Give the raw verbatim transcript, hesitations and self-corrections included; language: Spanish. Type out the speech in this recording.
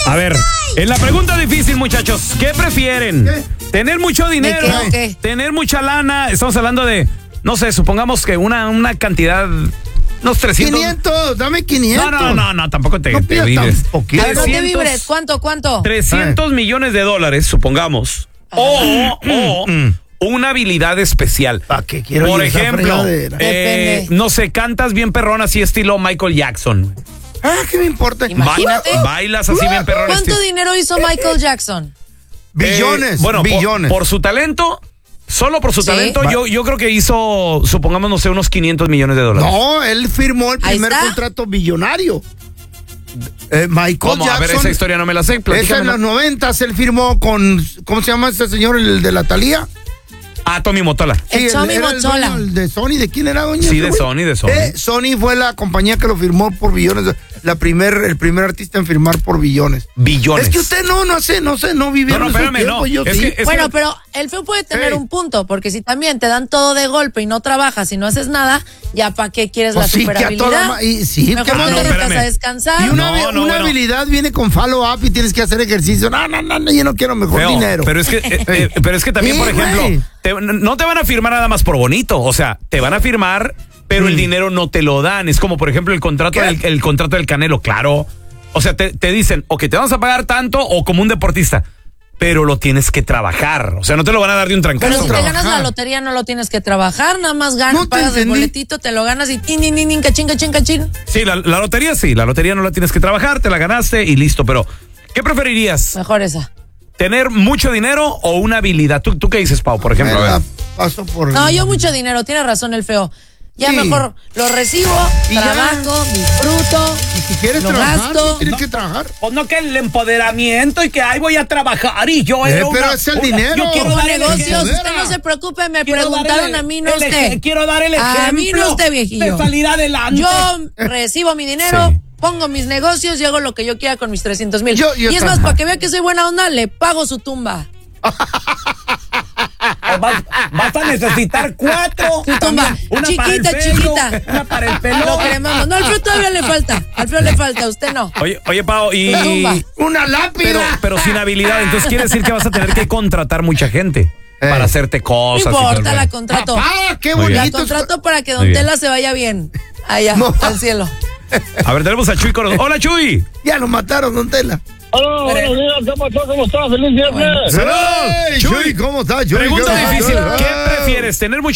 A ver, en la pregunta difícil, muchachos, ¿qué prefieren? ¿Qué? ¿Tener mucho dinero? ¿De qué? ¿Qué? ¿Tener mucha lana? Estamos hablando de, no sé, supongamos que una, una cantidad... Unos trescientos. quinientos, dame quinientos. No, no, no, no, tampoco te, no te vibres. A ver, no te vibres. ¿Cuánto, cuánto? trescientos millones de dólares, supongamos. O, o una habilidad especial. ¿Para qué quiero Por yo esa ejemplo, fregadera? eh, no sé, cantas bien perrón así estilo Michael Jackson. Ah, ¿qué me importa? Imagínate. Ba- bailas así bien perrón. ¿Cuánto estilo- dinero hizo Michael Jackson? Billones, Eh, bueno, por- billones. Por, su talento, solo por su Sí. talento, yo, yo creo que hizo, supongamos, no sé, unos quinientos millones de dólares. No, él firmó el Ahí primer está. contrato billonario. Eh, Michael ¿Cómo? Jackson. A ver, esa historia no me la sé. Esa en platícamela. los noventas, él firmó con, ¿cómo se llama este señor, el de la Thalía? Ah, Tommy Motola. El él Tommy era el Mottola. dueño, el de Sony, ¿de quién era doña? Sí, ese de güey? Sony, de Sony. Eh, Sony fue la compañía que lo firmó por billones. de- La primer, el primer artista en firmar por billones. Billones. Es que usted no, no sé, no sé, no vivió No, no, en esos espérame, no. tiempos, yo Es sí. que- es Bueno, que- pero el feo puede tener Ey. un punto, porque si también te dan todo de golpe y no trabajas y no haces nada, ya para qué quieres Pues la sí, que a superhabilidad. toda ma- y sí, Mejor que te no, dedicas espérame. a descansar. Y una, No, vi- no, una bueno. habilidad viene con follow up y tienes que hacer ejercicio. No, no, no, no, yo no quiero mejor Feo, dinero. Pero es que, eh, eh, pero es que también, Sí, por ejemplo, güey. te- no te van a firmar nada más por bonito. O sea, te van a firmar, pero el dinero no te lo dan. Es como, por ejemplo, el contrato, ¿Qué? del, el contrato del Canelo, claro. O sea, te, te dicen, o que te vamos a pagar tanto o como un deportista, pero lo tienes que trabajar. O sea, no te lo van a dar de un Pero trancazo. si te ganas trabajar. la lotería no lo tienes que trabajar, nada más ganas, No te pagas el entendí. boletito, te lo ganas y tin, tin, tin, tin, cachín, cachín, cachín. Sí, la, la lotería sí. La lotería no la tienes que trabajar, te la ganaste y listo. Pero, ¿qué preferirías? Mejor esa. ¿Tener mucho dinero o una habilidad? ¿Tú, tú qué dices, Pau, por Me ejemplo? A la ver. paso por... No, yo mucho dinero, tiene razón el feo. Ya Sí. mejor lo recibo, Y ya. trabajo, disfruto. Y si quieres lo trabajar, gasto. sí tienes que trabajar. Pues no, que el empoderamiento y que ahí voy a trabajar y yo Eh, era pero una- es el una- dinero. yo quiero Como dar el negocios, ejemplo. usted no se preocupe, me Quiero preguntaron dar el- a mí, no el usted. eje- quiero dar el ejemplo A mí no usted, viejillo. de salir adelante. Yo recibo mi dinero, Sí. pongo mis negocios y hago lo que yo quiera con mis trescientos mil. Yo- yo Y es más, trabajo. para que vea que soy buena onda, le pago su tumba. Vas, vas a necesitar cuatro. Su tumba. También, una para el Chiquita, pelo, chiquita. Una para el pelo. Lo queremos. No, al feo todavía le falta. Al feo le falta, a usted no. Oye, oye, Pau, y. Su tumba. Una lápida. Pero, pero sin habilidad. Entonces quiere decir que vas a tener que contratar mucha gente Eh. para hacerte No cosas. y todo el importa, la rollo. contrato. Papá, qué Muy bien. La bonito. contrato para que Muy Don bien. Tela se vaya bien. Allá, No. al cielo. A ver, tenemos a Chuy con nosotros. Hola, Chuy. Ya lo mataron, don Tela. Hola, buenos días, ¿cómo estás? ¿Cómo estás? ¡Feliz viernes! Salud. Hey, Chuy. Chuy, ¿cómo estás, Chuy? Pregunta ¿Qué difícil. pasó? ¿Qué prefieres? ¿Tener mucho